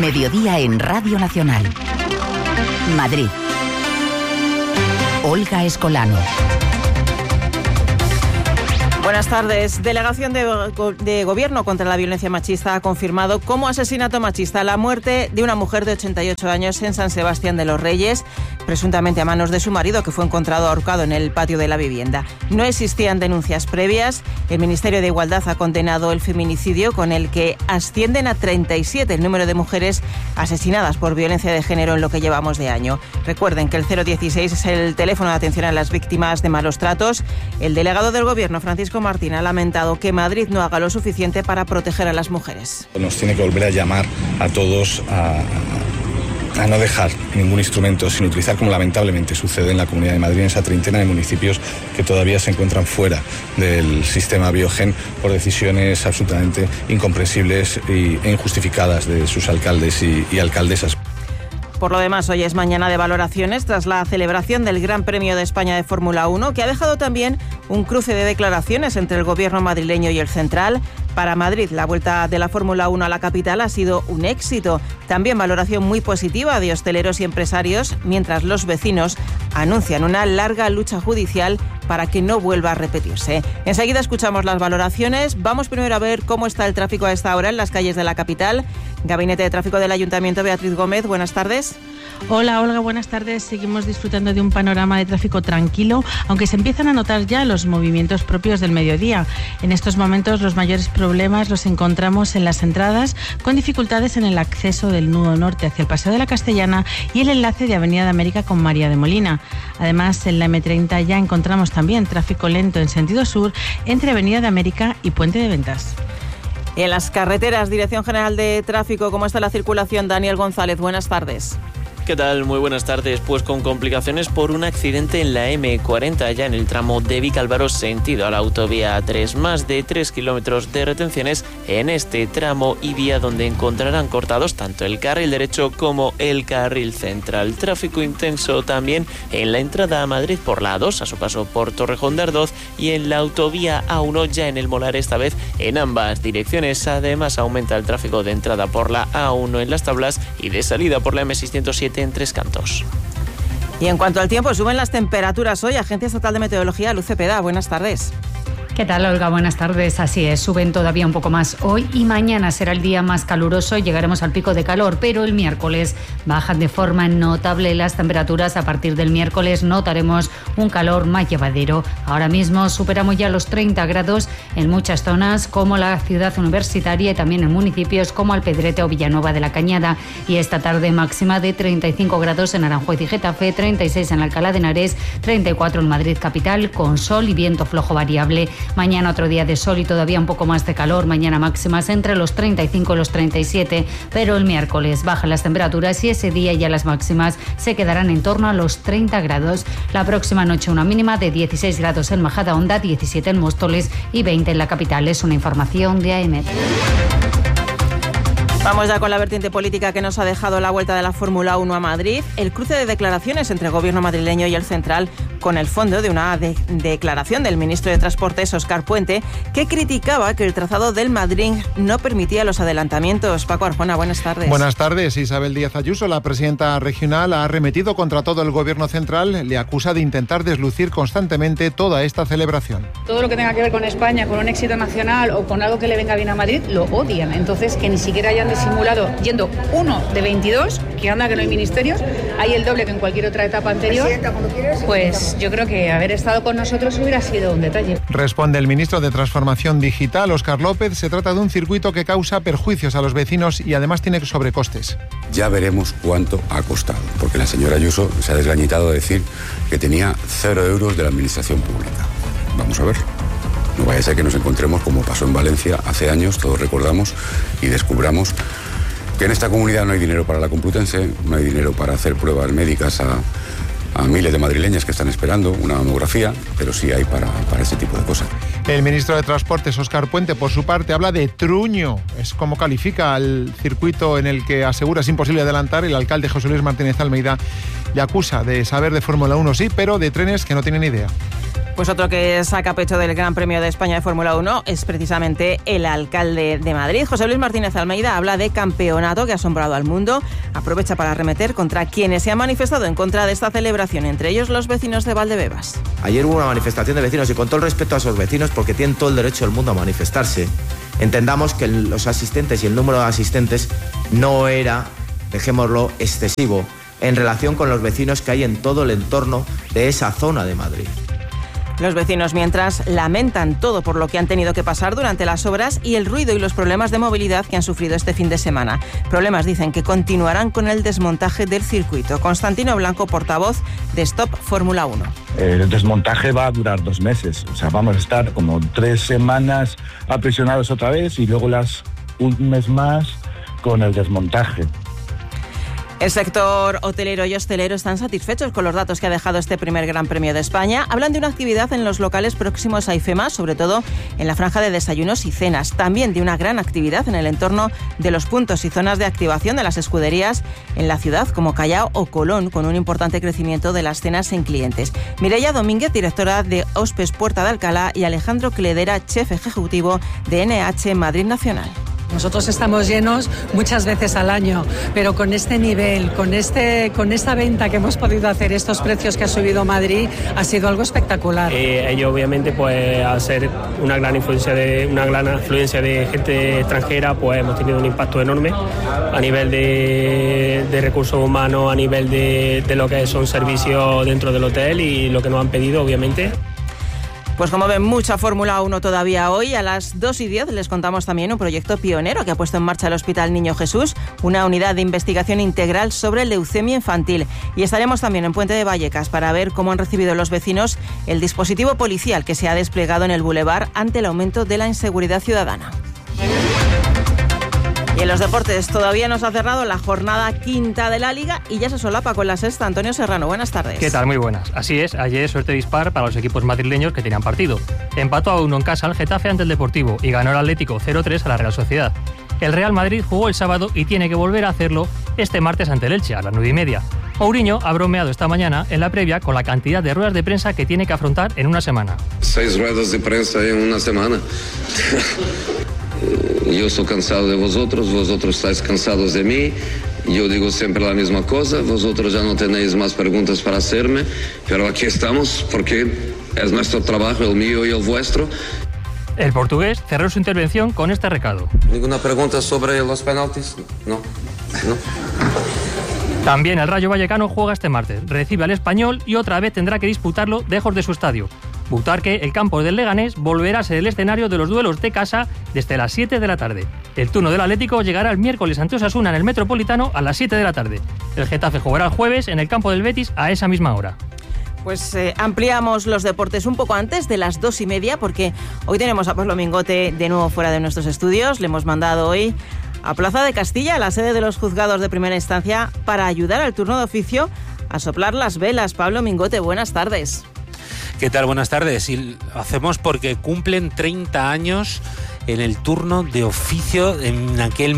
Mediodía en Radio Nacional. Madrid. Olga Escolano. Buenas tardes. Delegación de Gobierno contra la Violencia Machista ha confirmado como asesinato machista la muerte de una mujer de 88 años en San Sebastián de los Reyes, presuntamente a manos de su marido, que fue encontrado ahorcado en el patio de la vivienda. No existían denuncias previas. El Ministerio de Igualdad ha condenado el feminicidio, con el que ascienden a 37 el número de mujeres asesinadas por violencia de género en lo que llevamos de año. Recuerden que el 016 es el teléfono de atención a las víctimas de malos tratos. El delegado del Gobierno, Francisco Martín, ha lamentado que Madrid no haga lo suficiente para proteger a las mujeres. Nos tiene que volver a llamar a todos a no dejar ningún instrumento sin utilizar, como lamentablemente sucede en la Comunidad de Madrid, en esa treintena de municipios que todavía se encuentran fuera del sistema Biogen por decisiones absolutamente incomprensibles e injustificadas de sus alcaldes y alcaldesas. Por lo demás, hoy es mañana de valoraciones tras la celebración del Gran Premio de España de Fórmula 1, que ha dejado también un cruce de declaraciones entre el Gobierno madrileño y el central. Para Madrid, la vuelta de la Fórmula 1 a la capital ha sido un éxito. También valoración muy positiva de hosteleros y empresarios, mientras los vecinos anuncian una larga lucha judicial para que no vuelva a repetirse. Enseguida escuchamos las valoraciones. Vamos primero a ver cómo está el tráfico a esta hora en las calles de la capital. Gabinete de Tráfico del Ayuntamiento, Beatriz Gómez, buenas tardes. Hola Olga, buenas tardes. Seguimos disfrutando de un panorama de tráfico tranquilo, aunque se empiezan a notar ya los movimientos propios del mediodía. En estos momentos los mayores problemas los encontramos en las entradas, con dificultades en el acceso del nudo norte hacia el Paseo de la Castellana y el enlace de Avenida de América con María de Molina. Además, en la M30 ya encontramos también tráfico lento en sentido sur entre Avenida de América y Puente de Ventas. En las carreteras, Dirección General de Tráfico, ¿cómo está la circulación? Daniel González, buenas tardes. ¿Qué tal? Muy buenas tardes. Pues con complicaciones por un accidente en la M40, ya en el tramo de Vicálvaro sentido a la autovía A3. Más de 3 kilómetros de retenciones en este tramo y vía donde encontrarán cortados tanto el carril derecho como el carril central. Tráfico intenso también en la entrada a Madrid por la A2, a su paso por Torrejón de Ardoz, y en la autovía A1 ya en el Molar, esta vez en ambas direcciones. Además aumenta el tráfico de entrada por la A1 en Las Tablas y de salida por la M607 en Tres Cantos. Y en cuanto al tiempo, suben las temperaturas hoy. Agencia Estatal de Meteorología, Luz Cepeda, buenas tardes. ¿Qué tal, Olga? Buenas tardes. Así es, suben todavía un poco más hoy y mañana será el día más caluroso y llegaremos al pico de calor, pero el miércoles bajan de forma notable las temperaturas. A partir del miércoles notaremos un calor más llevadero. Ahora mismo superamos ya los 30 grados en muchas zonas, como la ciudad universitaria y también en municipios como Alpedrete o Villanueva de la Cañada. Y esta tarde máxima de 35 grados en Aranjuez y Getafe, 36 en Alcalá de Henares, 34 en Madrid capital, con sol y viento flojo variable. Mañana otro día de sol y todavía un poco más de calor. Mañana máximas entre los 35 y los 37, pero el miércoles bajan las temperaturas y ese día ya las máximas se quedarán en torno a los 30 grados. La próxima noche una mínima de 16 grados en Majadahonda, 17 en Móstoles y 20 en la capital. Es una información de AEMET. Vamos ya con la vertiente política que nos ha dejado la vuelta de la Fórmula 1 a Madrid. El cruce de declaraciones entre el Gobierno madrileño y el central, con el fondo de una declaración del ministro de Transportes, Óscar Puente, que criticaba que el trazado del Madrid no permitía los adelantamientos. Paco Arjona, buenas tardes. Buenas tardes. Isabel Díaz Ayuso, la presidenta regional, ha arremetido contra todo el Gobierno central. Le acusa de intentar deslucir constantemente toda esta celebración. Todo lo que tenga que ver con España, con un éxito nacional o con algo que le venga bien a Madrid, lo odian. Entonces, que ni siquiera hayan disimulado yendo uno de 22, que anda que no hay ministerios, hay el doble que en cualquier otra etapa anterior, pues yo creo que haber estado con nosotros hubiera sido un detalle. Responde el ministro de Transformación Digital, Óscar López. Se trata de un circuito que causa perjuicios a los vecinos y además tiene sobrecostes. Ya veremos cuánto ha costado, porque la señora Ayuso se ha desgañitado de decir que tenía 0 euros de la administración pública. Vamos a ver. No vaya a ser que nos encontremos como pasó en Valencia hace años, todos recordamos, y descubramos que en esta comunidad no hay dinero para la Complutense, no hay dinero para hacer pruebas médicas a miles de madrileñas que están esperando una mamografía, pero sí hay para ese tipo de cosas. El ministro de Transportes, Óscar Puente, por su parte, habla de truño. Es como califica al circuito en el que asegura es imposible adelantar. El alcalde José Luis Martínez Almeida le acusa de saber de Fórmula 1, sí, pero de trenes que no tienen idea. Pues otro que saca pecho del Gran Premio de España de Fórmula 1 es precisamente el alcalde de Madrid. José Luis Martínez Almeida habla de campeonato que ha asombrado al mundo. Aprovecha para arremeter contra quienes se han manifestado en contra de esta celebración, entre ellos los vecinos de Valdebebas. Ayer hubo una manifestación de vecinos y con todo el respeto a esos vecinos, porque tienen todo el derecho del mundo a manifestarse, entendamos que los asistentes y el número de asistentes no era, dejémoslo, excesivo en relación con los vecinos que hay en todo el entorno de esa zona de Madrid. Los vecinos, mientras, lamentan todo por lo que han tenido que pasar durante las obras y el ruido y los problemas de movilidad que han sufrido este fin de semana. Problemas, dicen, que continuarán con el desmontaje del circuito. Constantino Blanco, portavoz de Stop Fórmula 1. El desmontaje va a durar 2 meses. O sea, vamos a estar como 3 semanas aprisionados otra vez y luego un mes más con el desmontaje. El sector hotelero y hostelero están satisfechos con los datos que ha dejado este primer Gran Premio de España. Hablan de una actividad en los locales próximos a IFEMA, sobre todo en la franja de desayunos y cenas. También de una gran actividad en el entorno de los puntos y zonas de activación de las escuderías en la ciudad, como Callao o Colón, con un importante crecimiento de las cenas en clientes. Mireia Domínguez, directora de Hospes Puerta de Alcalá, y Alejandro Cledera, chef ejecutivo de NH Madrid Nacional. Nosotros estamos llenos muchas veces al año, pero con este nivel, con esta venta que hemos podido hacer, estos precios que ha subido Madrid, ha sido algo espectacular. Ello obviamente, pues al ser una gran afluencia de gente extranjera, pues hemos tenido un impacto enorme a nivel de recursos humanos, a nivel de lo que son servicios dentro del hotel y lo que nos han pedido, obviamente. Pues como ven, mucha Fórmula 1 todavía hoy. A las 2:10 les contamos también un proyecto pionero que ha puesto en marcha el Hospital Niño Jesús, una unidad de investigación integral sobre leucemia infantil. Y estaremos también en Puente de Vallecas para ver cómo han recibido los vecinos el dispositivo policial que se ha desplegado en el Boulevard ante el aumento de la inseguridad ciudadana. Y en los deportes todavía no se ha cerrado la jornada quinta de la Liga y ya se solapa con la sexta. Antonio Serrano, buenas tardes. ¿Qué tal? Muy buenas. Así es, ayer suerte dispar para los equipos madrileños que tenían partido. Empató a 1 en casa el Getafe ante el Deportivo y ganó el Atlético 0-3 a la Real Sociedad. El Real Madrid jugó el sábado y tiene que volver a hacerlo este martes ante el Elche a las 9:30. Mourinho ha bromeado esta mañana en la previa con la cantidad de ruedas de prensa que tiene que afrontar en una semana. 6 ruedas de prensa en una semana. Yo estoy cansado de vosotros estáis cansados de mí, yo digo siempre la misma cosa, vosotros ya no tenéis más preguntas para hacerme, pero aquí estamos porque es nuestro trabajo, el mío y el vuestro. El portugués cerró su intervención con este recado. ¿Ninguna pregunta sobre los penaltis? No. También el Rayo Vallecano juega este martes, recibe al Español y otra vez tendrá que disputarlo lejos de su estadio. Butarque, el campo del Leganés, volverá a ser el escenario de los duelos de casa desde las 7 de la tarde. El turno del Atlético llegará el miércoles ante Osasuna en el Metropolitano a las 7 de la tarde. El Getafe jugará el jueves en el campo del Betis a esa misma hora. Pues ampliamos los deportes un poco antes de las 2:30 porque hoy tenemos a Pablo Mingote de nuevo fuera de nuestros estudios. Le hemos mandado hoy a Plaza de Castilla, la sede de los juzgados de primera instancia, para ayudar al turno de oficio a soplar las velas. Pablo Mingote, buenas tardes. ¿Qué tal? Buenas tardes. Y lo hacemos porque cumplen 30 años en el turno de oficio en aquel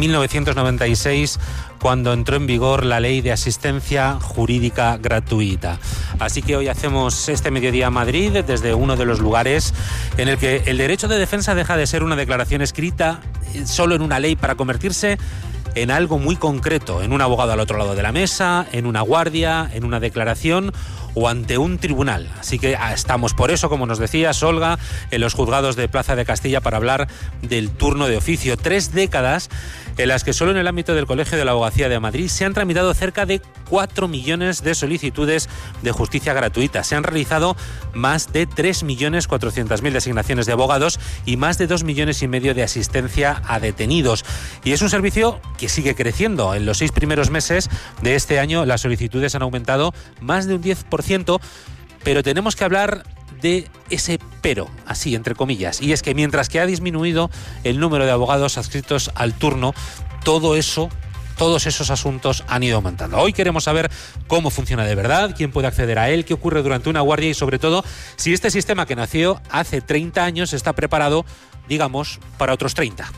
1996 cuando entró en vigor la Ley de Asistencia Jurídica Gratuita. Así que hoy hacemos este mediodía a Madrid desde uno de los lugares en el que el derecho de defensa deja de ser una declaración escrita solo en una ley para convertirse en algo muy concreto, en un abogado al otro lado de la mesa, en una guardia, en una declaración o ante un tribunal. Así que estamos por eso, como nos decías, Olga, en los juzgados de Plaza de Castilla para hablar del turno de oficio. 3 décadas en las que solo en el ámbito del Colegio de la Abogacía de Madrid se han tramitado cerca de 4 millones de solicitudes de justicia gratuita. Se han realizado más de 3.400.000 designaciones de abogados y más de 2,5 millones de asistencia a detenidos. Y es un servicio que sigue creciendo. En los 6 primeros meses de este año las solicitudes han aumentado más de un 10%, pero tenemos que hablar de ese pero, así entre comillas, y es que mientras que ha disminuido el número de abogados adscritos al turno, todos esos asuntos han ido aumentando. Hoy queremos saber cómo funciona de verdad, quién puede acceder a él, qué ocurre durante una guardia y sobre todo si este sistema que nació hace 30 años está preparado, digamos, para otros 30.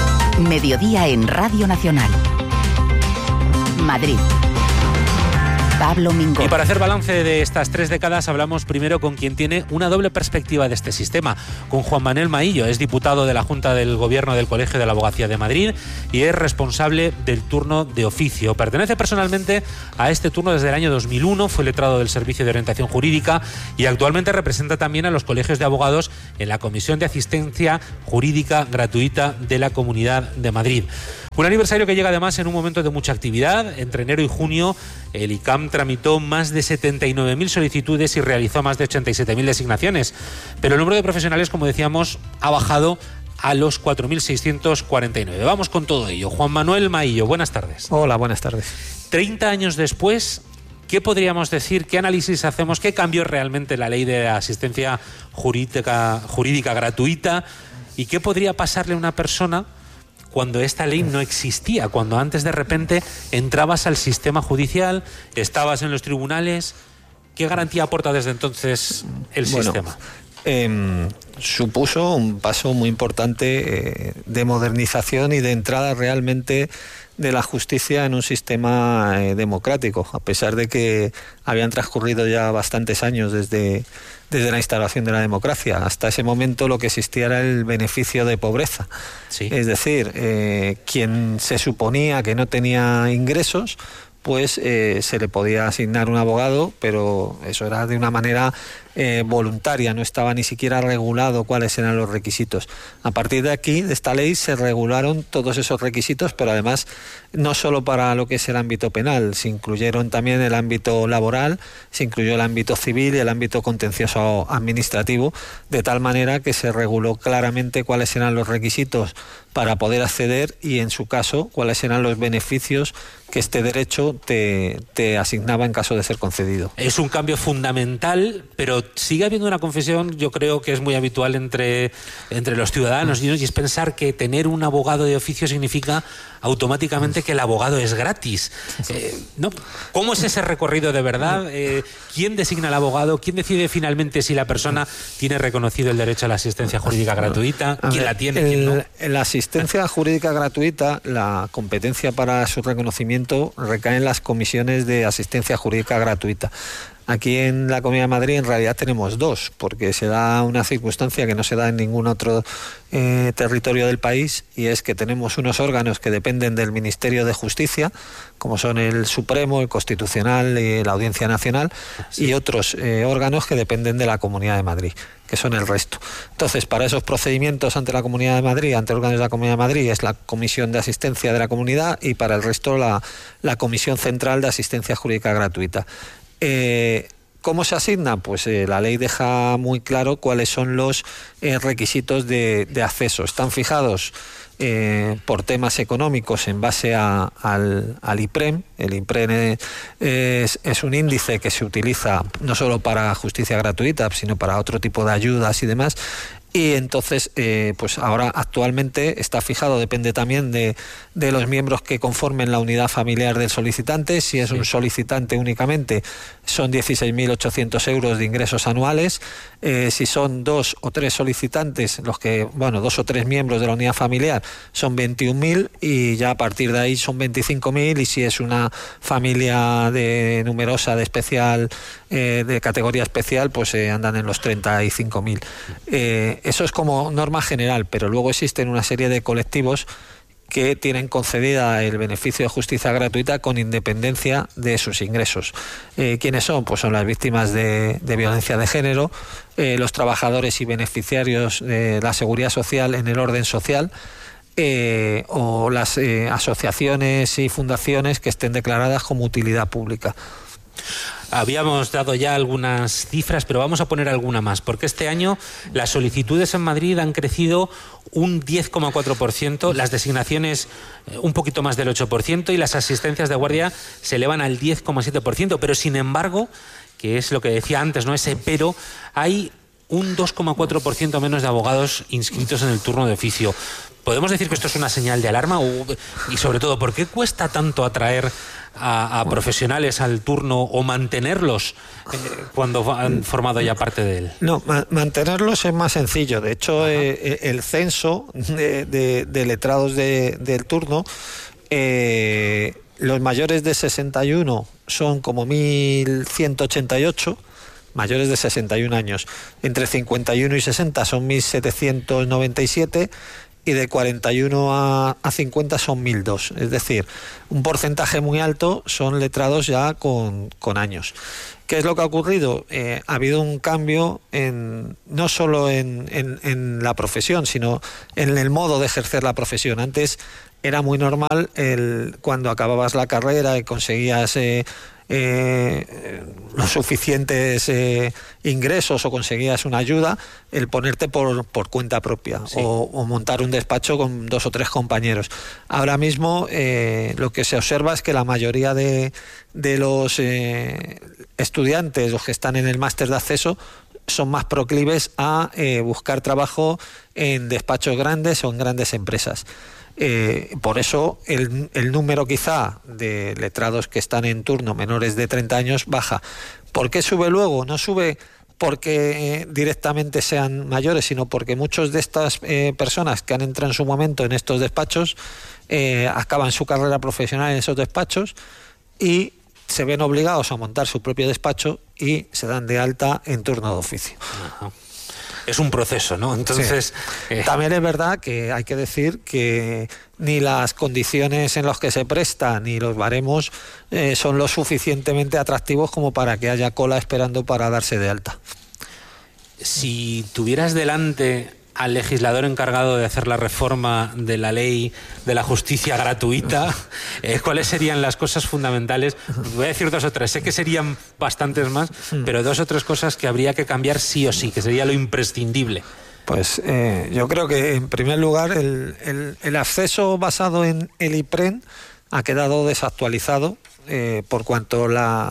Mediodía en Radio Nacional. Madrid. Pablo Mingó. Y para hacer balance de estas 3 décadas hablamos primero con quien tiene una doble perspectiva de este sistema, con Juan Manuel Maillo. Es diputado de la Junta del Gobierno del Colegio de la Abogacía de Madrid y es responsable del turno de oficio. Pertenece personalmente a este turno desde el año 2001, fue letrado del Servicio de Orientación Jurídica y actualmente representa también a los colegios de abogados en la Comisión de Asistencia Jurídica Gratuita de la Comunidad de Madrid. Un aniversario que llega además en un momento de mucha actividad. Entre enero y junio el ICAM tramitó más de 79.000 solicitudes y realizó más de 87.000 designaciones. Pero el número de profesionales, como decíamos, ha bajado a los 4.649. Vamos con todo ello. Juan Manuel Maillo, buenas tardes. Hola, buenas tardes. 30 años después, ¿qué podríamos decir? ¿Qué análisis hacemos? ¿Qué cambió realmente la ley de asistencia jurídica gratuita? ¿Y qué podría pasarle a una persona cuando esta ley no existía? Cuando antes de repente entrabas al sistema judicial, estabas en los tribunales. ¿Qué garantía aporta desde entonces el sistema? Supuso un paso muy importante de modernización y de entrada realmente de la justicia en un sistema democrático, a pesar de que habían transcurrido ya bastantes años desde la instalación de la democracia. Hasta ese momento lo que existía era el beneficio de pobreza. Sí. Es decir, quien se suponía que no tenía ingresos, pues se le podía asignar un abogado, pero eso era de una manera voluntaria, no estaba ni siquiera regulado cuáles eran los requisitos. A partir de aquí, de esta ley, se regularon todos esos requisitos, pero además no solo para lo que es el ámbito penal, se incluyeron también el ámbito laboral, se incluyó el ámbito civil y el ámbito contencioso administrativo, de tal manera que se reguló claramente cuáles eran los requisitos para poder acceder y, en su caso, cuáles eran los beneficios que este derecho te asignaba en caso de ser concedido. Es un cambio fundamental, pero sigue habiendo una confusión, yo creo que es muy habitual entre los ciudadanos, y es pensar que tener un abogado de oficio significa automáticamente que el abogado es gratis. ¿No? ¿Cómo es ese recorrido de verdad? ¿Quién designa al abogado? ¿Quién decide finalmente si la persona tiene reconocido el derecho a la asistencia jurídica gratuita? ¿Quién la tiene? ¿Quién no? La asistencia jurídica gratuita, la competencia para su reconocimiento recae en las comisiones de asistencia jurídica gratuita. Aquí en la Comunidad de Madrid en realidad tenemos 2, porque se da una circunstancia que no se da en ningún otro territorio del país, y es que tenemos unos órganos que dependen del Ministerio de Justicia, como son el Supremo, el Constitucional y la Audiencia Nacional, sí, y otros órganos que dependen de la Comunidad de Madrid, que son el resto. Entonces, para esos procedimientos ante la Comunidad de Madrid, ante órganos de la Comunidad de Madrid, es la Comisión de Asistencia de la Comunidad, y para el resto la Comisión Central de Asistencia Jurídica Gratuita. ¿Cómo se asigna? Pues la ley deja muy claro cuáles son los requisitos de acceso. Están fijados por temas económicos en base al IPREM. El IPREM es un índice que se utiliza no solo para justicia gratuita, sino para otro tipo de ayudas y demás. Y entonces, pues ahora actualmente está fijado, depende también de los miembros que conformen la unidad familiar del solicitante. Si es un solicitante únicamente, son 16.800 euros de ingresos anuales. Si son 2 o 3 solicitantes, 2 o 3 miembros de la unidad familiar, son 21.000, y ya a partir de ahí son 25.000, y si es una familia numerosa de especial, de categoría especial, pues andan en los 35.000. Eso es como norma general, pero luego existen una serie de colectivos que tienen concedida el beneficio de justicia gratuita con independencia de sus ingresos. ¿Quiénes son? Pues son las víctimas de violencia de género, los trabajadores y beneficiarios de la seguridad social en el orden social, o las asociaciones y fundaciones que estén declaradas como utilidad pública. Habíamos dado ya algunas cifras, pero vamos a poner alguna más, porque este año las solicitudes en Madrid han crecido un 10,4%, las designaciones un poquito más del 8%, y las asistencias de guardia se elevan al 10,7%, pero sin embargo, que es lo que decía antes, ¿no? Ese pero, hay un 2,4% menos de abogados inscritos en el turno de oficio. ¿Podemos decir que esto es una señal de alarma? Y sobre todo, ¿por qué cuesta tanto atraer a profesionales al turno o mantenerlos cuando han formado ya parte de él? No, mantenerlos es más sencillo. De hecho, el censo de letrados del turno Los mayores de 61 son como 1.188, mayores de 61 años. Entre 51 y 60 son 1.797 y de 41 a 50 son 1.002. Es decir, un porcentaje muy alto son letrados ya con años. ¿Qué es lo que ha ocurrido? Ha habido un cambio no solo en la profesión, sino en el modo de ejercer la profesión. Antes era muy normal cuando acababas la carrera y conseguías los suficientes ingresos o conseguías una ayuda, el ponerte por cuenta propia, sí, o montar un despacho con 2 o 3 compañeros. Ahora mismo lo que se observa es que la mayoría de los estudiantes, los que están en el máster de acceso, son más proclives a buscar trabajo en despachos grandes o en grandes empresas. Por eso el número quizá de letrados que están en turno menores de 30 años baja. ¿Por qué sube luego? No sube porque directamente sean mayores, sino porque muchos de estas personas que han entrado en su momento en estos despachos acaban su carrera profesional en esos despachos y se ven obligados a montar su propio despacho y se dan de alta en turno de oficio. Ajá. Es un proceso, ¿no? Entonces, sí. También es verdad que hay que decir que ni las condiciones en las que se presta ni los baremos son lo suficientemente atractivos como para que haya cola esperando para darse de alta. Si tuvieras delante al legislador encargado de hacer la reforma de la ley de la justicia gratuita, ¿cuáles serían las cosas fundamentales? Voy a decir 2 o 3, sé que serían bastantes más, pero 2 o 3 cosas que habría que cambiar sí o sí, que sería lo imprescindible. Pues yo creo que en primer lugar el acceso basado en el IPREN ha quedado desactualizado por cuanto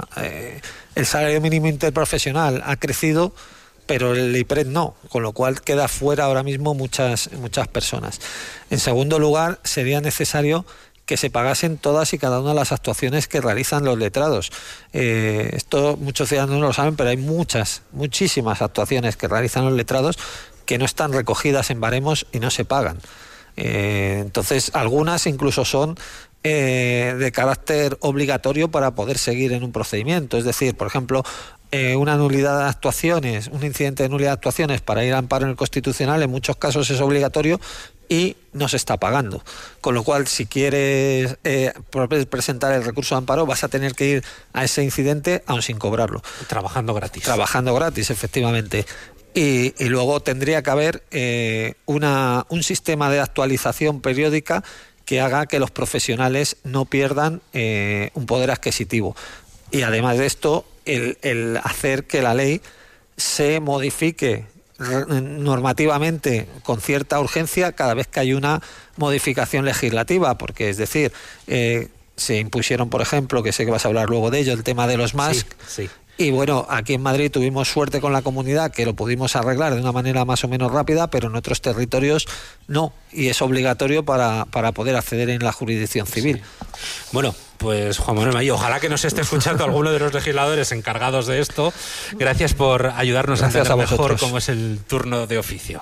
el salario mínimo interprofesional ha crecido, pero el IPREN no, con lo cual queda fuera ahora mismo muchas personas. En segundo lugar, sería necesario que se pagasen todas y cada una de las actuaciones que realizan los letrados. Esto muchos ciudadanos no lo saben, pero hay muchísimas actuaciones que realizan los letrados que no están recogidas en baremos y no se pagan. Entonces, algunas incluso son de carácter obligatorio para poder seguir en un procedimiento. Es decir, por ejemplo, una nulidad de actuaciones, un incidente de nulidad de actuaciones para ir a amparo en el Constitucional, en muchos casos es obligatorio y no se está pagando. Con lo cual, si quieres presentar el recurso de amparo, vas a tener que ir a ese incidente aun sin cobrarlo. Trabajando gratis. Trabajando gratis, efectivamente. Y luego tendría que haber un sistema de actualización periódica que haga que los profesionales no pierdan un poder adquisitivo. Y además de esto, el hacer que la ley se modifique normativamente con cierta urgencia cada vez que hay una modificación legislativa, porque es decir, se impusieron, por ejemplo, que sé que vas a hablar luego de ello, el tema de los MASC. Sí, sí. Y bueno, aquí en Madrid tuvimos suerte con la comunidad que lo pudimos arreglar de una manera más o menos rápida, pero en otros territorios no, y es obligatorio para poder acceder en la jurisdicción civil. Sí. Bueno, pues Juan Manuel Mayo, ojalá que nos esté escuchando alguno de los legisladores encargados de esto. Gracias por ayudarnos a entender mejor cómo es el turno de oficio.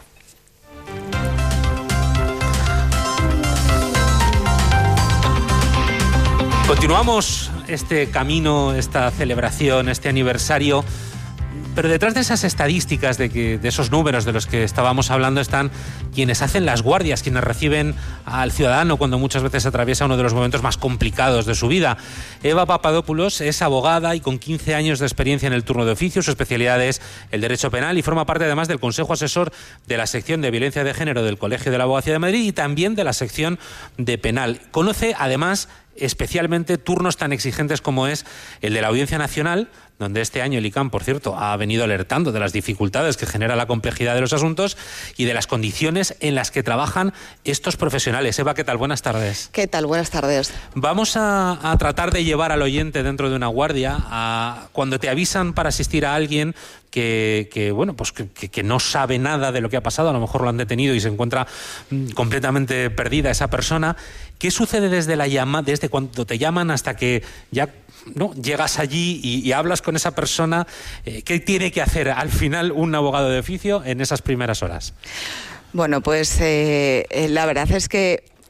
Continuamos este camino, esta celebración, este aniversario, pero detrás de esas estadísticas, de esos números de los que estábamos hablando, están quienes hacen las guardias, quienes reciben al ciudadano cuando muchas veces atraviesa uno de los momentos más complicados de su vida. Eva Papadopoulos es abogada y con 15 años de experiencia en el turno de oficio. Su especialidad es el derecho penal y forma parte además del Consejo Asesor de la sección de Violencia de Género del Colegio de la Abogacía de Madrid y también de la sección de penal. Conoce además especialmente turnos tan exigentes como es el de la Audiencia Nacional, donde este año el ICAM, por cierto, ha venido alertando de las dificultades que genera la complejidad de los asuntos y de las condiciones en las que trabajan estos profesionales. Eva, ¿qué tal? Buenas tardes. ¿Qué tal? Buenas tardes. Vamos a tratar de llevar al oyente dentro de una guardia cuando te avisan para asistir a alguien que no sabe nada de lo que ha pasado, a lo mejor lo han detenido y se encuentra completamente perdida esa persona. ¿Qué sucede desde cuando te llaman hasta que ya llegas allí y hablas con esa persona? ¿Qué tiene que hacer al final un abogado de oficio en esas primeras horas? Bueno, pues la verdad es que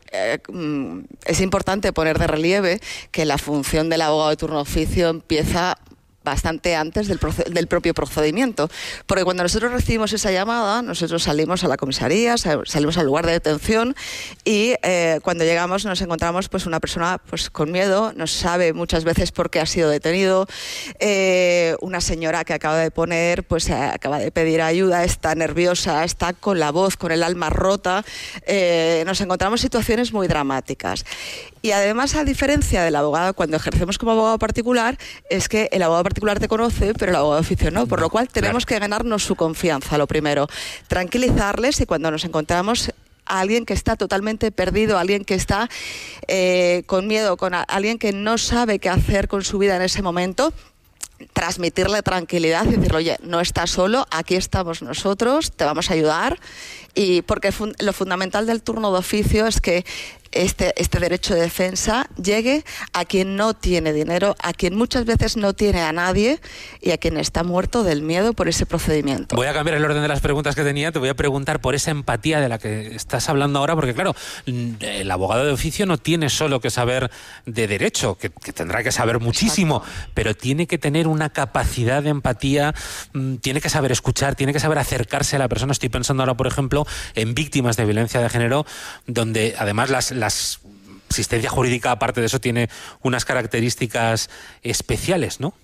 es importante poner de relieve que la función del abogado de turno de oficio empieza bastante antes del propio procedimiento, porque cuando nosotros recibimos esa llamada, nosotros salimos a la comisaría, salimos al lugar de detención y cuando llegamos nos encontramos pues una persona pues con miedo, no sabe muchas veces por qué ha sido detenido, una señora que acaba de poner, pues acaba de pedir ayuda, está nerviosa, está con la voz, con el alma rota, nos encontramos situaciones muy dramáticas. Y además, a diferencia del abogado, cuando ejercemos como abogado particular, es que el abogado particular te conoce, pero el abogado de oficio no, por lo cual tenemos que ganarnos su confianza, lo primero. Tranquilizarles y cuando nos encontramos a alguien que está totalmente perdido, a alguien que está con miedo, con alguien que no sabe qué hacer con su vida en ese momento, transmitirle tranquilidad y decirle, oye, no estás solo, aquí estamos nosotros, te vamos a ayudar. Y porque lo fundamental del turno de oficio es que este derecho de defensa llegue a quien no tiene dinero, a quien muchas veces no tiene a nadie y a quien está muerto del miedo por ese procedimiento. Voy a cambiar el orden de las preguntas que tenía. Te voy a preguntar por esa empatía de la que estás hablando ahora, porque claro, el abogado de oficio no tiene solo que saber de derecho, que tendrá que saber muchísimo, pero tiene que tener una capacidad de empatía, tiene que saber escuchar, tiene que saber acercarse a la persona. Estoy pensando ahora, por ejemplo, en víctimas de violencia de género, donde además la asistencia jurídica, aparte de eso, tiene unas características especiales, ¿no?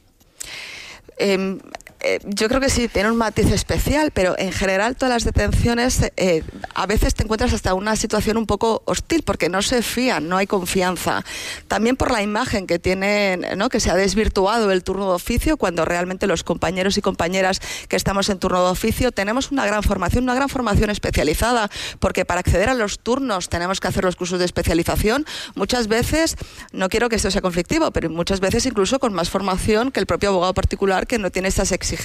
Yo creo que sí, tiene un matiz especial, pero en general todas las detenciones a veces te encuentras hasta una situación un poco hostil porque no se fían, no hay confianza. También por la imagen que tienen, ¿no? Que se ha desvirtuado el turno de oficio, cuando realmente los compañeros y compañeras que estamos en turno de oficio tenemos una gran formación especializada, porque para acceder a los turnos tenemos que hacer los cursos de especialización. Muchas veces, no quiero que esto sea conflictivo, pero muchas veces incluso con más formación que el propio abogado particular, que no tiene estas exigencias.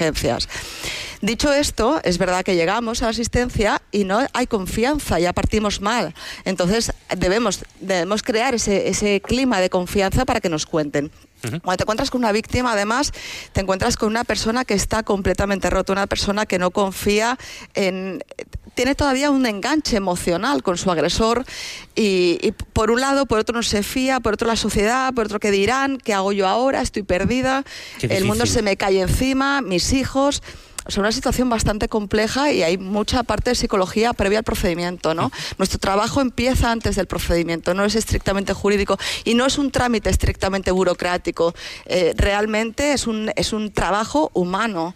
Dicho esto, es verdad que llegamos a la asistencia y no hay confianza, ya partimos mal. Entonces debemos crear ese clima de confianza para que nos cuenten. Cuando te encuentras con una víctima, además, te encuentras con una persona que está completamente rota, una persona que no confía tiene todavía un enganche emocional con su agresor y por un lado, por otro no se fía, por otro la sociedad, por otro qué dirán, qué hago yo ahora, estoy perdida, el mundo se me cae encima, mis hijos. O sea, una situación bastante compleja y hay mucha parte de psicología previa al procedimiento, ¿no? Nuestro trabajo empieza antes del procedimiento, no es estrictamente jurídico y no es un trámite estrictamente burocrático. Realmente es un trabajo humano,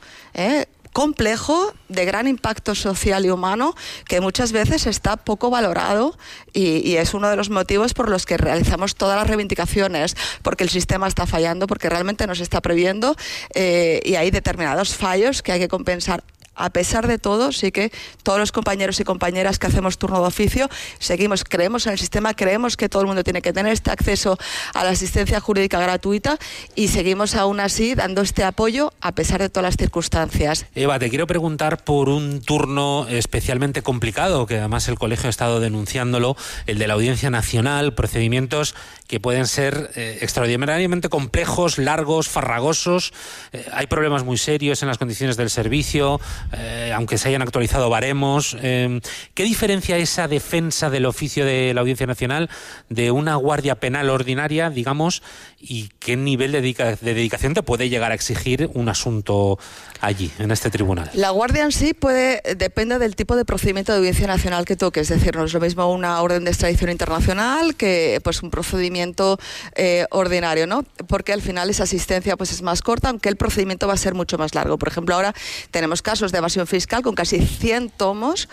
complejo, de gran impacto social y humano, que muchas veces está poco valorado y es uno de los motivos por los que realizamos todas las reivindicaciones, porque el sistema está fallando, porque realmente nos está previendo y hay determinados fallos que hay que compensar. A pesar de todo, sí que todos los compañeros y compañeras que hacemos turno de oficio creemos en el sistema, creemos que todo el mundo tiene que tener este acceso a la asistencia jurídica gratuita y seguimos aún así dando este apoyo a pesar de todas las circunstancias. Eva, te quiero preguntar por un turno especialmente complicado, que además el colegio ha estado denunciándolo, el de la Audiencia Nacional, procedimientos que pueden ser extraordinariamente complejos, largos, farragosos. Hay problemas muy serios en las condiciones del servicio, aunque se hayan actualizado baremos. ¿Qué diferencia esa defensa del oficio de la Audiencia Nacional de una guardia penal ordinaria, digamos, y qué nivel de dedicación te puede llegar a exigir un asunto allí, en este tribunal? La guardia en sí depende del tipo de procedimiento de Audiencia Nacional que toque. Es decir, no es lo mismo una orden de extradición internacional que pues un procedimiento ordinario, ¿no? Porque al final esa asistencia pues es más corta, aunque el procedimiento va a ser mucho más largo. Por ejemplo, ahora tenemos casos de evasión fiscal con casi 100 tomos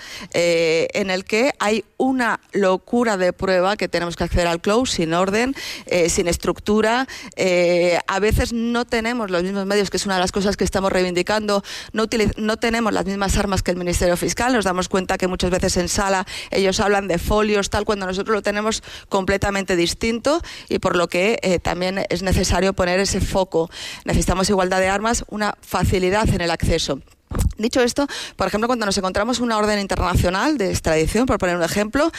en el que hay una locura de prueba, que tenemos que acceder al close sin orden, sin estructura. A veces no tenemos los mismos medios, que es una de las cosas que estamos reivindicando. No tenemos las mismas armas que el Ministerio Fiscal. Nos damos cuenta que muchas veces en sala ellos hablan de folios, tal, cuando nosotros lo tenemos completamente distinto, y por lo que también es necesario poner ese foco. Necesitamos igualdad de armas, una facilidad en el acceso. Dicho esto, por ejemplo, cuando nos encontramos una orden internacional de extradición, por poner un ejemplo,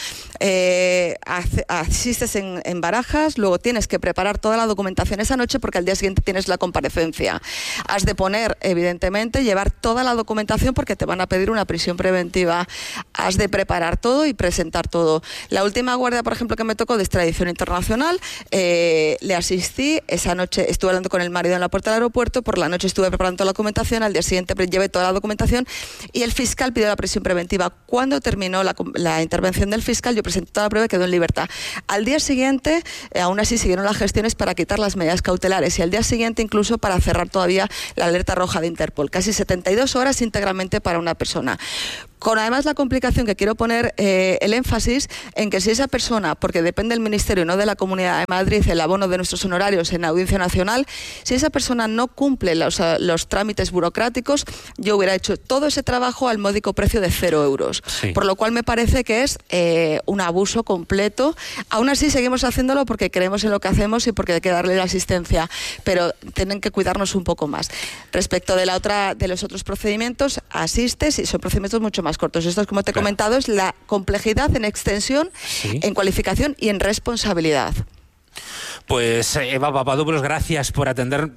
asistes en Barajas, luego tienes que preparar toda la documentación esa noche porque al día siguiente tienes la comparecencia. Has de poner, evidentemente, llevar toda la documentación porque te van a pedir una prisión preventiva. Has de preparar todo y presentar todo. La última guardia, por ejemplo, que me tocó de extradición internacional, le asistí, esa noche estuve hablando con el marido en la puerta del aeropuerto, por la noche estuve preparando toda la documentación, al día siguiente llevé toda la documentación y el fiscal pidió la prisión preventiva. Cuando terminó la intervención del fiscal, yo presenté toda la prueba y quedó en libertad. Al día siguiente, aún así siguieron las gestiones para quitar las medidas cautelares y al día siguiente incluso para cerrar todavía la alerta roja de Interpol. Casi 72 horas íntegramente para una persona. Con además la complicación que quiero poner el énfasis en que si esa persona, porque depende del Ministerio y no de la Comunidad de Madrid, el abono de nuestros honorarios en Audiencia Nacional, si esa persona no cumple los trámites burocráticos, yo hubiera hecho todo ese trabajo al módico precio de 0 euros. Sí. Por lo cual me parece que es un abuso completo. Aún así seguimos haciéndolo porque creemos en lo que hacemos y porque hay que darle la asistencia, pero tienen que cuidarnos un poco más. Respecto de los otros procedimientos, asistes y son procedimientos mucho más cortos. Esto, como te he comentado, es la complejidad en extensión, en cualificación y en responsabilidad. Pues Eva Papadopoulos, gracias por atender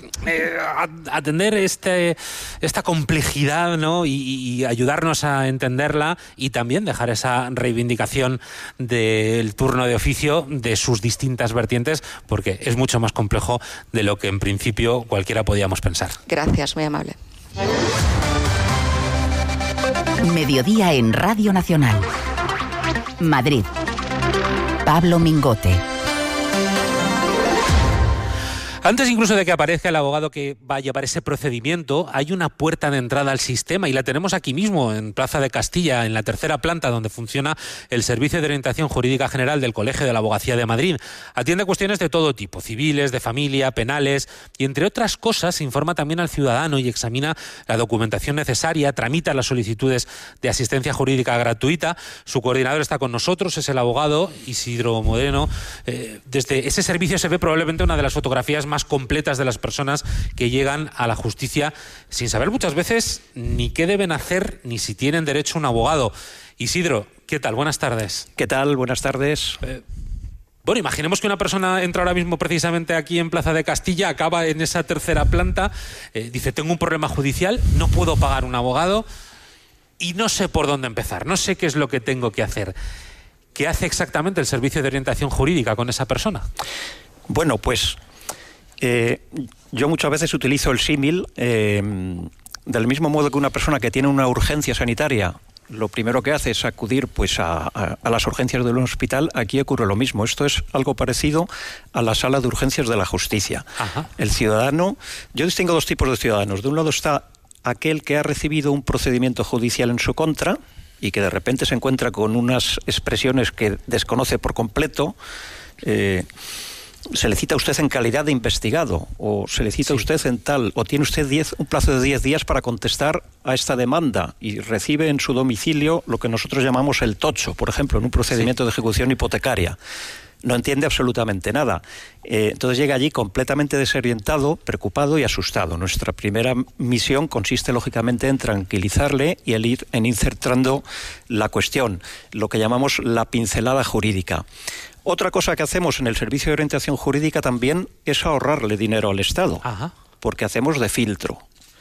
esta complejidad, ¿no? y ayudarnos a entenderla y también dejar esa reivindicación del turno de oficio de sus distintas vertientes, porque es mucho más complejo de lo que en principio cualquiera podíamos pensar. Gracias, muy amable. Mediodía en Radio Nacional. Madrid. Pablo Mingote. Antes incluso de que aparezca el abogado que va a llevar ese procedimiento, hay una puerta de entrada al sistema y la tenemos aquí mismo, en Plaza de Castilla, en la tercera planta, donde funciona el Servicio de Orientación Jurídica General del Colegio de la Abogacía de Madrid. Atiende cuestiones de todo tipo, civiles, de familia, penales y, entre otras cosas, informa también al ciudadano y examina la documentación necesaria, tramita las solicitudes de asistencia jurídica gratuita. Su coordinador está con nosotros, es el abogado Isidro Moreno. Desde ese servicio se ve probablemente una de las fotografías más completas de las personas que llegan a la justicia sin saber muchas veces ni qué deben hacer ni si tienen derecho a un abogado. Isidro, ¿qué tal? Buenas tardes. ¿Qué tal? Buenas tardes. Bueno, imaginemos que una persona entra ahora mismo precisamente aquí en Plaza de Castilla, acaba en esa tercera planta, dice, tengo un problema judicial, no puedo pagar un abogado y no sé por dónde empezar, no sé qué es lo que tengo que hacer. ¿Qué hace exactamente el Servicio de Orientación Jurídica con esa persona? Bueno, pues yo muchas veces utilizo el símil del mismo modo que una persona que tiene una urgencia sanitaria, lo primero que hace es acudir pues a las urgencias de un hospital. Aquí ocurre lo mismo. Esto es algo parecido a la sala de urgencias de la justicia. Ajá. El ciudadano, yo distingo dos tipos de ciudadanos. De un lado está aquel que ha recibido un procedimiento judicial en su contra y que de repente se encuentra con unas expresiones que desconoce por completo. Se le cita a usted en calidad de investigado, o se le cita a usted en tal, o tiene usted un plazo de 10 días para contestar a esta demanda y recibe en su domicilio lo que nosotros llamamos el tocho, por ejemplo, en un procedimiento de ejecución hipotecaria. No entiende absolutamente nada. Entonces llega allí completamente desorientado, preocupado y asustado. Nuestra primera misión consiste, lógicamente, en tranquilizarle y en ir insertando la cuestión, lo que llamamos la pincelada jurídica. Otra cosa que hacemos en el Servicio de Orientación Jurídica también es ahorrarle dinero al Estado. Ajá. Porque hacemos de filtro.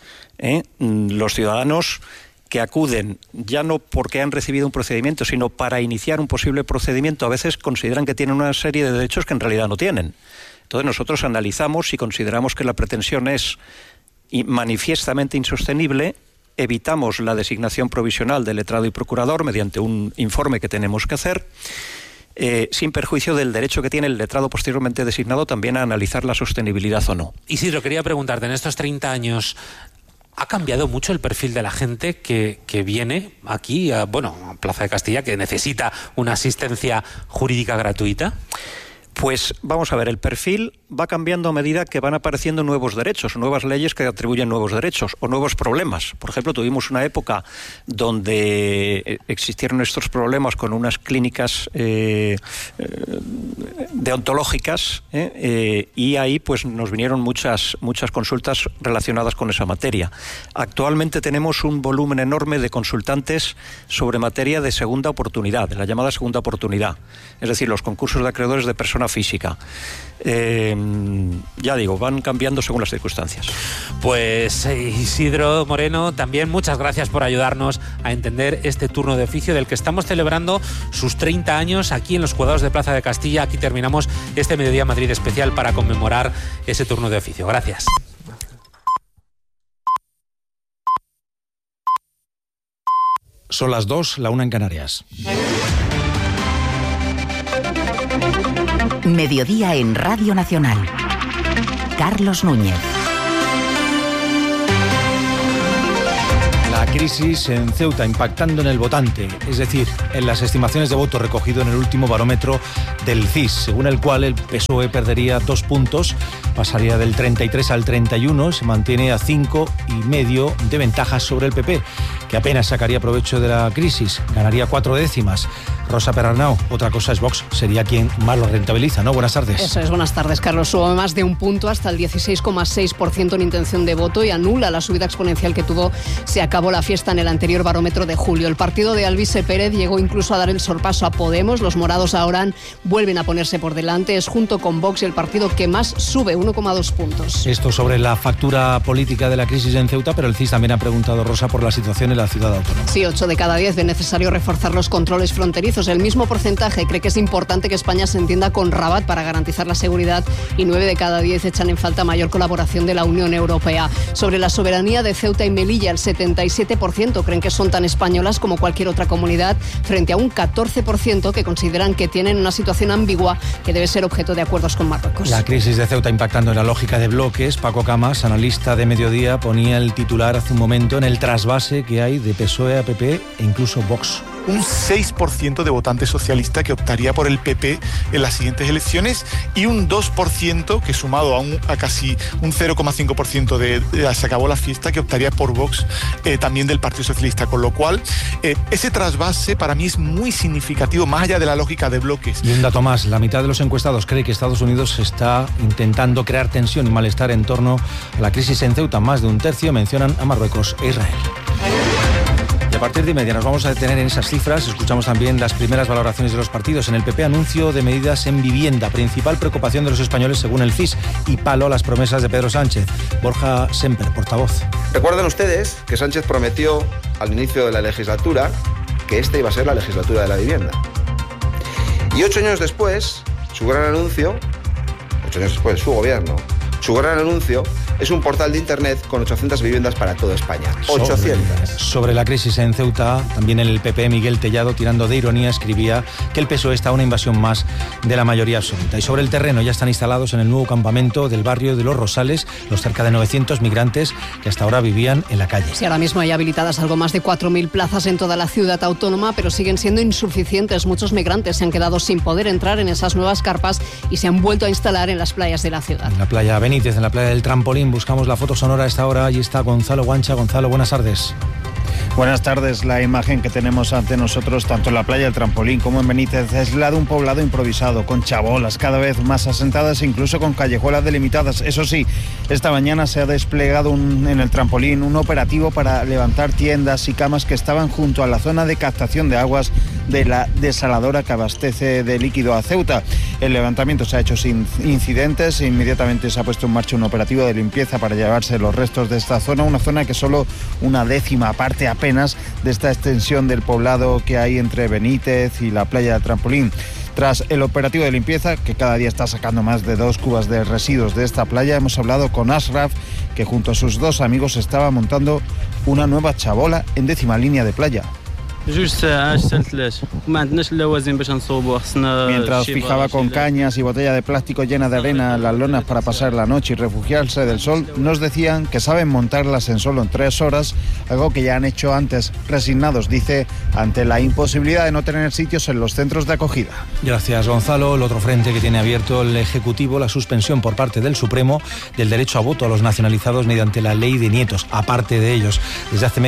Los ciudadanos que acuden ya no porque han recibido un procedimiento, sino para iniciar un posible procedimiento, a veces consideran que tienen una serie de derechos que en realidad no tienen. Entonces nosotros analizamos si consideramos que la pretensión es manifiestamente insostenible, evitamos la designación provisional de letrado y procurador mediante un informe que tenemos que hacer, sin perjuicio del derecho que tiene el letrado posteriormente designado también a analizar la sostenibilidad o no. Isidro, quería preguntarte, en estos 30 años, ¿ha cambiado mucho el perfil de la gente que viene aquí, a Plaza de Castilla, que necesita una asistencia jurídica gratuita? Pues vamos a ver, el perfil va cambiando a medida que van apareciendo nuevos derechos, nuevas leyes que atribuyen nuevos derechos o nuevos problemas. Por ejemplo, tuvimos una época donde existieron estos problemas con unas clínicas deontológicas y ahí pues nos vinieron muchas consultas relacionadas con esa materia. Actualmente tenemos un volumen enorme de consultantes sobre materia de segunda oportunidad, de la llamada segunda oportunidad, es decir, los concursos de acreedores de persona física. Ya digo, van cambiando según las circunstancias. Pues Isidro Moreno, también muchas gracias por ayudarnos a entender este turno de oficio del que estamos celebrando sus 30 años aquí en los Juzgados de Plaza de Castilla. Aquí terminamos este Mediodía Madrid especial para conmemorar ese turno de oficio. Gracias. Son las 2, la 1 en Canarias. Mediodía en Radio Nacional. Carlos Núñez. La crisis en Ceuta impactando en el votante, es decir, en las estimaciones de voto recogido en el último barómetro del CIS, según el cual el PSOE perdería 2 puntos, pasaría del 33 al 31, se mantiene a 5,5 de ventaja sobre el PP, que apenas sacaría provecho de la crisis, ganaría 4 décimas. Rosa Perarnau, otra cosa es Vox, sería quien más lo rentabiliza, ¿no? Buenas tardes. Eso es, buenas tardes, Carlos. Sube más de 1 punto hasta el 16,6% en intención de voto y anula la subida exponencial que tuvo. Se acabó la fiesta en el anterior barómetro de julio. El partido de Alvise Pérez llegó incluso a dar el sorpaso a Podemos. Los morados ahora vuelven a ponerse por delante. Es junto con Vox el partido que más sube, 1,2 puntos. Esto sobre la factura política de la crisis en Ceuta, pero el CIS también ha preguntado, Rosa, por la situación en la ciudad autónoma. Sí, 8 de cada 10 ven necesario reforzar los controles fronterizos. El mismo porcentaje cree que es importante que España se entienda con Rabat para garantizar la seguridad y 9 de cada 10 echan en falta mayor colaboración de la Unión Europea. Sobre la soberanía de Ceuta y Melilla, el 77% creen que son tan españolas como cualquier otra comunidad, frente a un 14% que consideran que tienen una situación ambigua que debe ser objeto de acuerdos con Marruecos. La crisis de Ceuta impactando en la lógica de bloques. Paco Camas, analista de Mediodía, ponía el titular hace un momento en el trasvase que hay de PSOE a PP e incluso Vox. Un 6% de votantes socialistas que optaría por el PP en las siguientes elecciones y un 2% que sumado a casi un 0,5% de se acabó la fiesta que optaría por Vox también del Partido Socialista, con lo cual ese trasvase para mí es muy significativo más allá de la lógica de bloques. Y un dato más, la mitad de los encuestados cree que Estados Unidos está intentando crear tensión y malestar en torno a la crisis en Ceuta. Más de un tercio mencionan a Marruecos e Israel. Y a partir de media nos vamos a detener en esas cifras. Escuchamos también las primeras valoraciones de los partidos. En el PP, anuncio de medidas en vivienda, principal preocupación de los españoles según el CIS, y palo a las promesas de Pedro Sánchez. Borja Semper, portavoz. Recuerden ustedes que Sánchez prometió al inicio de la legislatura que esta iba a ser la legislatura de la vivienda. Y 8 años después, su gran anuncio, 8 años después, su gobierno, su gran anuncio es un portal de internet con 800 viviendas para toda España. 800. Sobre la crisis en Ceuta, también el PP, Miguel Tellado, tirando de ironía, escribía que el PSOE está a una invasión más de la mayoría absoluta. Y sobre el terreno, ya están instalados en el nuevo campamento del barrio de Los Rosales los cerca de 900 migrantes que hasta ahora vivían en la calle. Sí, ahora mismo hay habilitadas algo más de 4.000 plazas en toda la ciudad autónoma, pero siguen siendo insuficientes. Muchos migrantes se han quedado sin poder entrar en esas nuevas carpas y se han vuelto a instalar en las playas de la ciudad. En la playa Benítez, en la playa del Trampolín, buscamos la foto sonora a esta hora. Allí está Gonzalo Guancha. Gonzalo, buenas tardes. Buenas tardes. La imagen que tenemos ante nosotros, tanto en la playa del Trampolín como en Benítez, es la de un poblado improvisado, con chabolas cada vez más asentadas e incluso con callejuelas delimitadas. Eso sí, esta mañana se ha desplegado en el Trampolín un operativo para levantar tiendas y camas que estaban junto a la zona de captación de aguas de la desaladora que abastece de líquido a Ceuta. El levantamiento se ha hecho sin incidentes e inmediatamente se ha puesto en marcha un operativo de limpieza para llevarse los restos de esta zona, una zona que solo una décima parte apenas de esta extensión del poblado que hay entre Benítez y la playa del Trampolín. Tras el operativo de limpieza, que cada día está sacando más de 2 cubas de residuos de esta playa, hemos hablado con Ashraf, que junto a sus 2 amigos estaba montando una nueva chabola en 10ª línea de playa. Mientras fijaba con cañas y botella de plástico llena de arena las lonas para pasar la noche y refugiarse del sol, nos decían que saben montarlas en solo 3 horas, algo que ya han hecho antes, resignados, dice, ante la imposibilidad de no tener sitios en los centros de acogida. Gracias, Gonzalo. El otro frente que tiene abierto el Ejecutivo, la suspensión por parte del Supremo del derecho a voto a los nacionalizados mediante la ley de nietos. Aparte de ellos, desde hace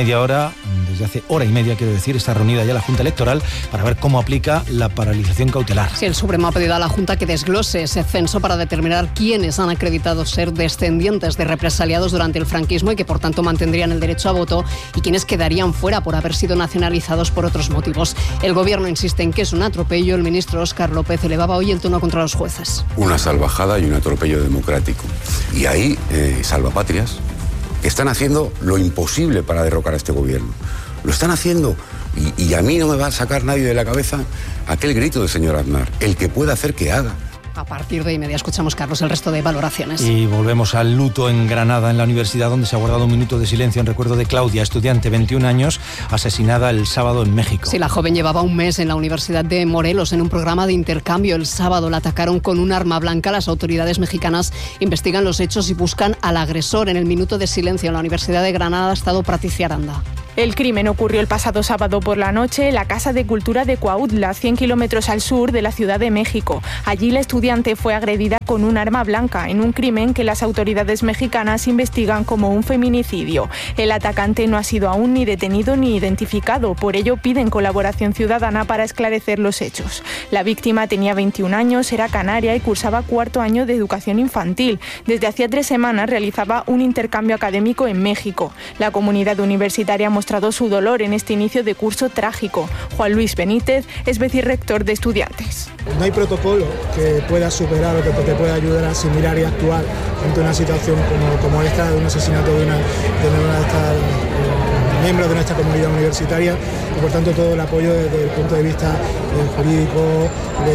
hora y media, quiero decir, está reunida ya la Junta Electoral para ver cómo aplica la paralización cautelar. Sí, el Supremo ha pedido a la Junta que desglose ese censo para determinar quiénes han acreditado ser descendientes de represaliados durante el franquismo y que por tanto mantendrían el derecho a voto, y quienes quedarían fuera por haber sido nacionalizados por otros motivos. El Gobierno insiste en que es un atropello. El ministro Óscar López elevaba hoy el tono contra los jueces. Una salvajada y un atropello democrático. Y ahí, salvapatrias, están haciendo lo imposible para derrocar a este gobierno. Lo están haciendo y a mí no me va a sacar nadie de la cabeza aquel grito del señor Aznar. El que pueda hacer, que haga. A partir de media escuchamos, Carlos, el resto de valoraciones. Y volvemos al luto en Granada, en la universidad, donde se ha guardado un minuto de silencio en recuerdo de Claudia, estudiante, 21 años, asesinada el sábado en México. Sí, la joven llevaba un mes en la Universidad de Morelos en un programa de intercambio. El sábado la atacaron con un arma blanca. Las autoridades mexicanas investigan los hechos y buscan al agresor. En el minuto de silencio en la Universidad de Granada ha estado Patricia Aranda. El crimen ocurrió el pasado sábado por la noche en la Casa de Cultura de Cuautla, 100 kilómetros al sur de la Ciudad de México. Allí la estudiante fue agredida con un arma blanca en un crimen que las autoridades mexicanas investigan como un feminicidio. El atacante no ha sido aún ni detenido ni identificado, por ello piden colaboración ciudadana para esclarecer los hechos. La víctima tenía 21 años, era canaria y cursaba 4º año de educación infantil. Desde hacía 3 semanas realizaba un intercambio académico en México. La comunidad universitaria mostrado su dolor en este inicio de curso trágico. Juan Luis Benítez es vicerrector de estudiantes. No hay protocolo que pueda superar o que te pueda ayudar a asimilar y actuar ante una situación como esta, de un asesinato de una de estas miembros de nuestra comunidad universitaria, y por tanto todo el apoyo desde el punto de vista jurídico,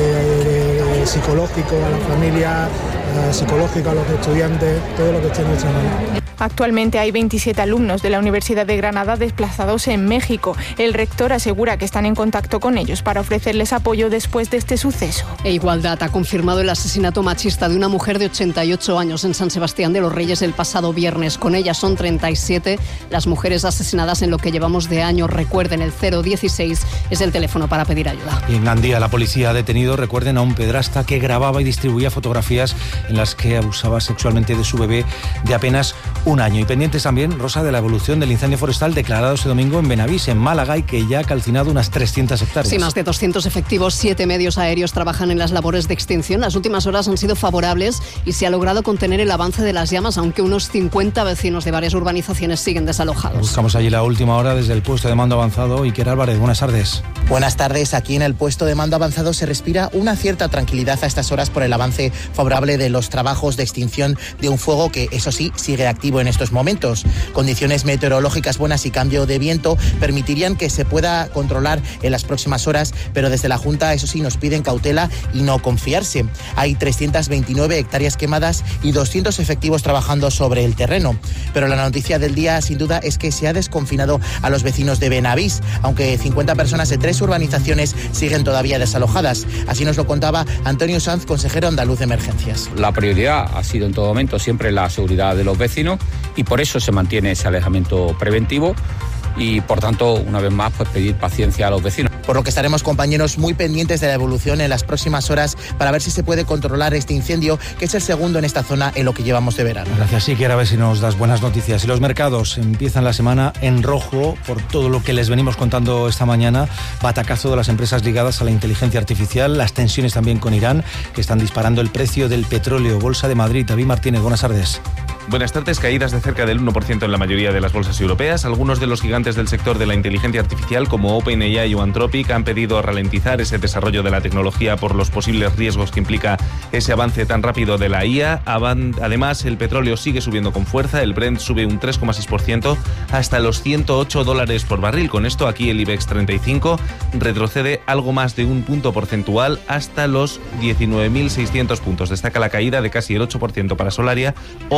psicológico a la familia, psicológico a los estudiantes, todo lo que esté en nuestra mano. Actualmente hay 27 alumnos de la Universidad de Granada desplazados en México. El rector asegura que están en contacto con ellos para ofrecerles apoyo después de este suceso. E Igualdad ha confirmado el asesinato machista de una mujer de 88 años en San Sebastián de los Reyes el pasado viernes. Con ella son 37 las mujeres asesinadas en lo que llevamos de año. Recuerden, el 016 es el teléfono para pedir ayuda. Y en Gandía la policía ha detenido, recuerden, a un pedrasta que grababa y distribuía fotografías en las que abusaba sexualmente de su bebé de apenas un año. Y pendientes también, Rosa, de la evolución del incendio forestal declarado este domingo en Benavís, en Málaga, y que ya ha calcinado unas 300 hectáreas. Sí, más de 200 efectivos, 7 medios aéreos trabajan en las labores de extinción. Las últimas horas han sido favorables y se ha logrado contener el avance de las llamas, aunque unos 50 vecinos de varias urbanizaciones siguen desalojados. Buscamos allí la última hora desde el puesto de mando avanzado. Iker Álvarez, buenas tardes. Buenas tardes. Aquí en el puesto de mando avanzado se respira una cierta tranquilidad a estas horas por el avance favorable de los trabajos de extinción de un fuego que, eso sí, sigue activo en estos momentos. Condiciones meteorológicas buenas y cambio de viento permitirían que se pueda controlar en las próximas horas, pero desde la Junta, eso sí, nos piden cautela y no confiarse. Hay 329 hectáreas quemadas y 200 efectivos trabajando sobre el terreno. Pero la noticia del día, sin duda, es que se ha desconfinado a los vecinos de Benavís, aunque 50 personas de 3 urbanizaciones siguen todavía desalojadas. Así nos lo contaba Antonio Sanz, consejero andaluz de emergencias. La prioridad ha sido en todo momento siempre la seguridad de los vecinos y por eso se mantiene ese alejamiento preventivo y, por tanto, una vez más, pues pedir paciencia a los vecinos. Por lo que estaremos, compañeros, muy pendientes de la evolución en las próximas horas para ver si se puede controlar este incendio, que es el segundo en esta zona en lo que llevamos de verano. Gracias, sí, quiero a ver si nos das buenas noticias. Y los mercados empiezan la semana en rojo por todo lo que les venimos contando esta mañana. Batacazo de las empresas ligadas a la inteligencia artificial, las tensiones también con Irán, que están disparando el precio del petróleo. Bolsa de Madrid, David Martínez, buenas tardes. Buenas tardes. Caídas de cerca del 1% en la mayoría de las bolsas europeas. Algunos de los gigantes del sector de la inteligencia artificial, como OpenAI o Anthropic, han pedido ralentizar ese desarrollo de la tecnología por los posibles riesgos que implica ese avance tan rápido de la IA. Además, el petróleo sigue subiendo con fuerza. El Brent sube un 3,6% hasta los $108 por barril. Con esto, aquí el IBEX 35 retrocede algo más de un punto porcentual hasta los 19.600 puntos. Destaca la caída de casi el 8% para Solaria o del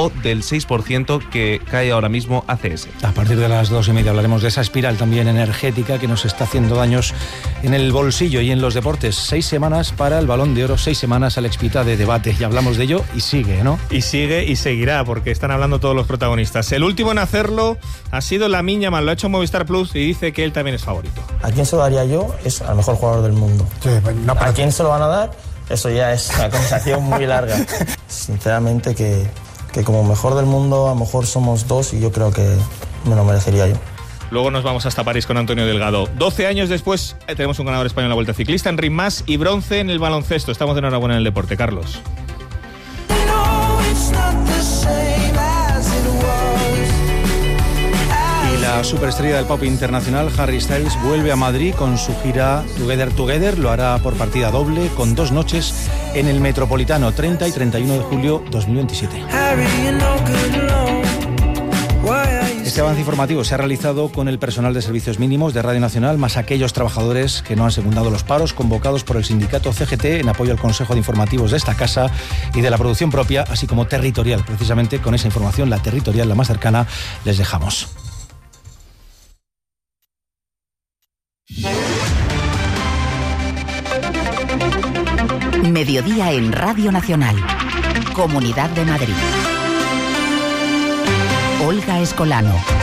del 6% que cae ahora mismo ACS. A partir de las 2:30 hablaremos de esa espiral también energética que nos está haciendo daños en el bolsillo y en los deportes. 6 semanas para el Balón de Oro, 6 semanas Alex Pita de debate. Ya hablamos de ello y sigue, ¿no? Y sigue y seguirá, porque están hablando todos los protagonistas. El último en hacerlo ha sido Lamine Yamal, lo ha hecho Movistar Plus y dice que él también es favorito. ¿A quién se lo daría yo? Es al mejor jugador del mundo. Sí, no, ¿a quién se lo van a dar? Eso ya es una conversación muy larga. Sinceramente que como mejor del mundo a lo mejor somos 2 y yo creo que me lo merecería yo. Luego nos vamos hasta París con Antonio Delgado. 12 años después tenemos un ganador español en la Vuelta Ciclista, Enric Mas, y bronce en el baloncesto. Estamos de enhorabuena en el deporte, Carlos. Y la superestrella del pop internacional, Harry Styles, vuelve a Madrid con su gira Together Together. Lo hará por partida doble, con 2 noches en el Metropolitano, 30 y 31 de julio 2027. Este avance informativo se ha realizado con el personal de servicios mínimos de Radio Nacional, más aquellos trabajadores que no han secundado los paros convocados por el sindicato CGT en apoyo al Consejo de Informativos de esta casa y de la producción propia, así como territorial. Precisamente con esa información, la territorial, la más cercana, les dejamos. Mediodía en Radio Nacional, Comunidad de Madrid. Olga Escolano.